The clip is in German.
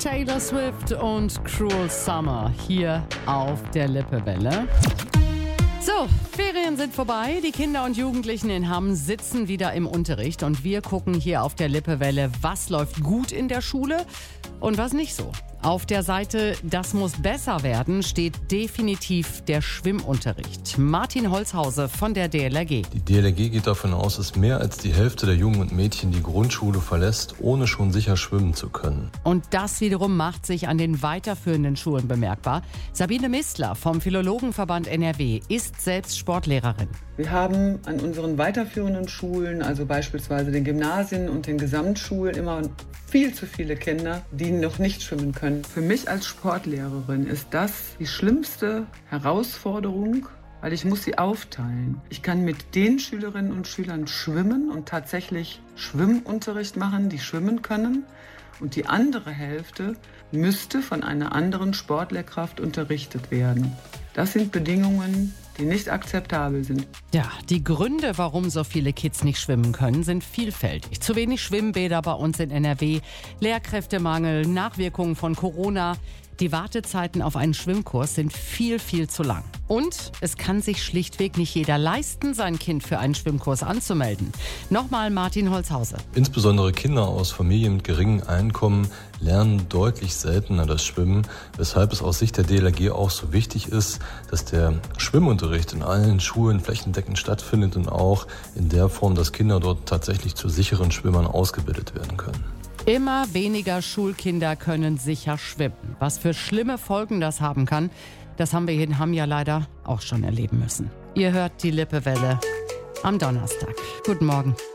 Taylor Swift und Cruel Summer hier auf der Lippewelle. So, Ferien sind vorbei. Die Kinder und Jugendlichen in Hamm sitzen wieder im Unterricht und wir gucken hier auf der Lippewelle, was läuft gut in der Schule und was nicht so. Auf der Seite Das muss besser werden steht definitiv der Schwimmunterricht. Martin Holzhause von der DLRG. Die DLRG geht davon aus, dass mehr als die Hälfte der Jungen und Mädchen die Grundschule verlässt, ohne schon sicher schwimmen zu können. Und das wiederum macht sich an den weiterführenden Schulen bemerkbar. Sabine Mistler vom Philologenverband NRW ist selbst Sportlehrerin. Wir haben an unseren weiterführenden Schulen, also beispielsweise den Gymnasien und den Gesamtschulen, immer viel zu viele Kinder, die noch nicht schwimmen können. Für mich als Sportlehrerin ist das die schlimmste Herausforderung, weil ich muss sie aufteilen. Ich kann mit den Schülerinnen und Schülern schwimmen und tatsächlich Schwimmunterricht machen, die schwimmen können. Und die andere Hälfte müsste von einer anderen Sportlehrkraft unterrichtet werden. Das sind Bedingungen, die nicht akzeptabel sind. Ja, die Gründe, warum so viele Kids nicht schwimmen können, sind vielfältig. Zu wenig Schwimmbäder bei uns in NRW, Lehrkräftemangel, Nachwirkungen von Corona. Die Wartezeiten auf einen Schwimmkurs sind viel, viel zu lang. Und es kann sich schlichtweg nicht jeder leisten, sein Kind für einen Schwimmkurs anzumelden. Nochmal Martin Holzhause. Insbesondere Kinder aus Familien mit geringem Einkommen lernen deutlich seltener das Schwimmen, weshalb es aus Sicht der DLRG auch so wichtig ist, dass der Schwimmunterricht in allen Schulen flächendeckend stattfindet und auch in der Form, dass Kinder dort tatsächlich zu sicheren Schwimmern ausgebildet werden können. Immer weniger Schulkinder können sicher schwimmen. Was für schlimme Folgen das haben kann, das haben wir hier in Hamm ja leider auch schon erleben müssen. Ihr hört die Lippewelle am Donnerstag. Guten Morgen.